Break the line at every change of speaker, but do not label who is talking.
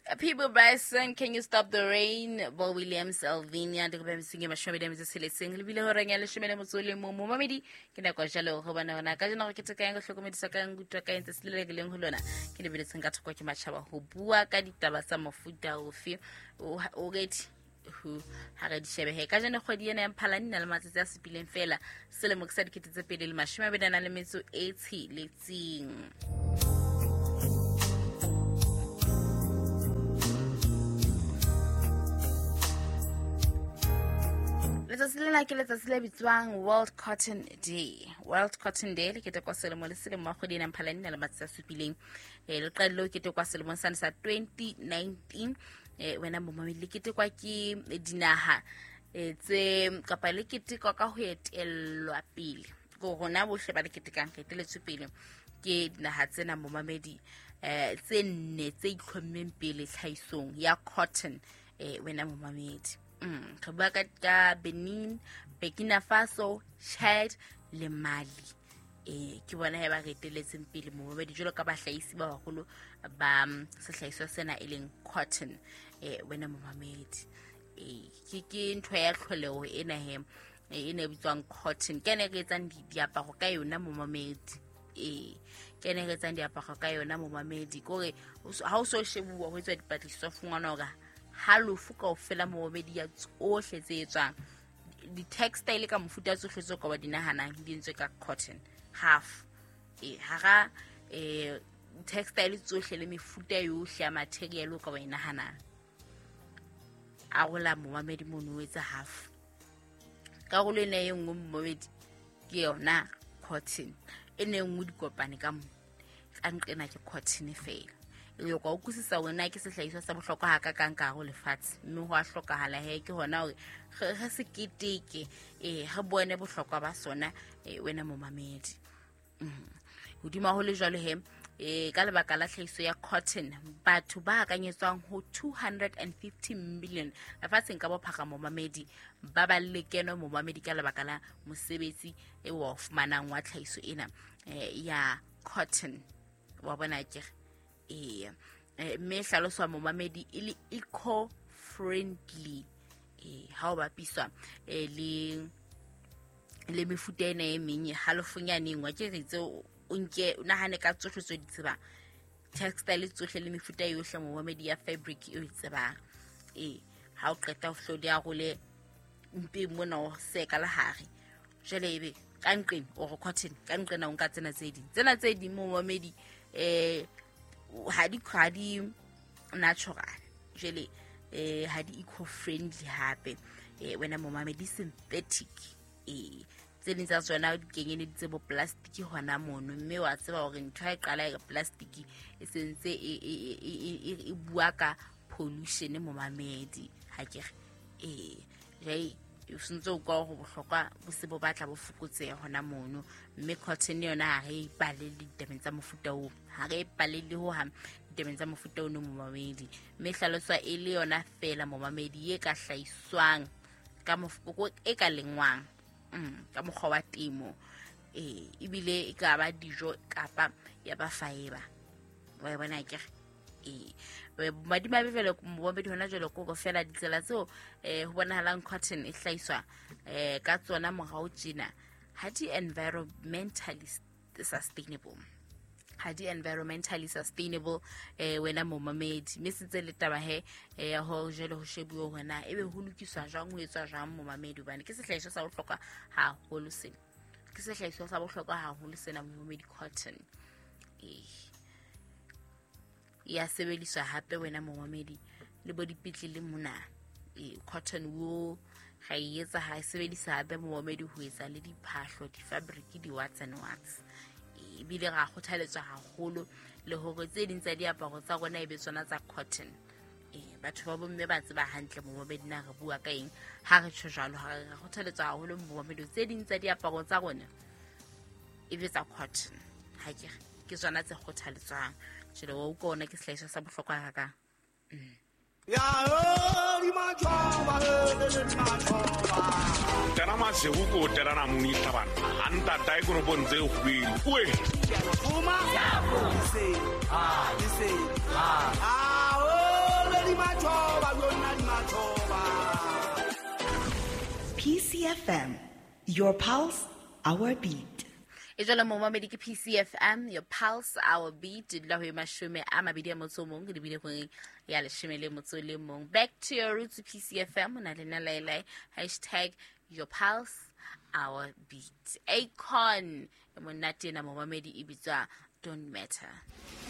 People Bryson, Can You Stop the Rain? Bo Williams, Alvinia, the Gabam singing my show, them is a silly single, Villa Rangel, Shimel, Musuli, Mumamidi, Can I go shallow, Hobana, Kajano, Kitaka, Shokomit Sakan, Gutaka, and the Slick Hulona, can be the Sangat Kokimachawa, who Buaka, Tabasam of Futa, who feel, or get who had Shebe, Kajano Hodian and Palan, Almatas, Pilin Fela, Silamok said Kitty Pedal Mashma, with an element to 80, let's sing. Let's bitswang World Cotton Day. World Cotton Day, ke kwa selemo le selemo go dina mphalane le matsa supileng le qalo ke kwa selemo sa 2019 wena momamedi ke kwa ke dinaha tse kapa le ke kwa ka ho etelwa pele go gona bohle ba le ke kang ke teletswe pele ke dinaha tsena momamedi tse nne tse itlhommeng pele tlhaisong ya cotton wena momamedi ka Benin, Burkina Faso, Chad le Mali. Ke bona he ba reteletseng pele mo ba dijolo ka ba hlaisi ba bagolo ba sehlaiswa sena eleng cotton wena momamedi. Ke ntho ya tlholego ena he ene bitswang cotton ke ne ke etsang diaparo ka yona momamedi. Ke ne ke etsang diaparo ka yona momamedi kore ha o so shebuwa ho etswa dipatlisiso fungwana ga halofo ka o fela momamedi ya tsohle tse etswang di textile ka mofuta tsohle tso ka ba dinahana di ntse ka cotton half haga textile tsohle le mefuta yohle ya material ka ba inahana a gola momamedi mono etsa half ka go le ne engwe momamedi ke yona cotton ene ngwe dikopane ka mo nqena ke cotton fela yo go kusisa wena ke sehlaiswa sa bohlokwa ha ka ka go lefatshe mme ho a hlokahala he ke hona hore ga se keteke ha bone bohlokwa ba sona wena momamedi hodima ho le jwalo he ka lebaka la tlhahiso ya cotton batho ba akanyetswang ho 250 million lefatsheng ka bophara momamedi ba ba lekeno momamedi ka lebaka la mosebetsi wa fumanang wa tlhahiso ena ya cotton wa bona ke me hlaloswa momamedi ile eco friendly ha o bapiswa le mefuta ena e menye halofonyane ngwa ke ritse o nke nahane ka tsohle tso di tseba textile tsohle le mefuta yohle momamedi ya fabric e tseba ha o qeta ho hlodi ya gole mpe mona o seka la hare jele ebe ka nqeni o go cotton ka nqena o nka tsena tse di momamedi ha di natural jele ha di eco friendly hape wena momamedi synthetic tsene tsa tsona di kenyene ditse bo plastic hona mono mme wa tseba hore ntho e qala ka plastic e sentse e bua ka pollution momamedi ha ke o sentse o kwa go bohlokwa bo se bo batla bo fokotse hona mono mme cotton yona ha e palele ditabeng tsa mofuta o ha re palele ho ha ditabeng tsa mofuta o no momamedi mme hlaloswa e le yona fela momamedi e ka hlaiswang ka mofoko e ka lengwang ka mokgwa wa temo ebile e ka ba dijo kapa ya ba fiber wa bona ke madima bevele momamedi hona jalo go fela ditsela tseo ho bonahalang cotton e hlaiswa ka tsona morao tjena ha di environmentally sustainable wena momamedi mme setse le taba he ya ho jelo ho shebuo hona ebe ho lokiswa jwang ho etswa jwang momamedi bana ke sehlaiswa sa bohlokwa ha ho lo sena ke sehlaiswa sa bohlokwa ha ho lo sena momamedi cotton ya sebediswa hape wena momamedi le bo dipitlele mona cotton wool ga etsa ha sebedisa hape momamedi ho etsa le diphahlo di-fabric di-watts and watts bile ga go thaletswa haholo le hore tse ding tsa diaparo tsa rona e be tsona tsa cotton batho ba bomme ba tseba hantle momamedi na re bua ka eng ha re tsho jalo ha re go thaletswa haholo momamedi tse ding tsa diaparo tsa rona e be tsa cotton ha ke tsona tse go thaletswang jele wa ukona ke sehlaiswa sa bohlokwa ka
tena maseuko terana munitabana anta tai kono bonze khwili we
Uma, PCFM, your pulse, our beat.
Ejala momamedi ke PCFM, your pulse, our beat. La ho mashume a mabedi a motso mong di bile go ya leshome le motso le mong. Back to your roots PCFM na lena lailai #your pulse, our beat. Akon monate na momamedi ibitswa Don't Matter.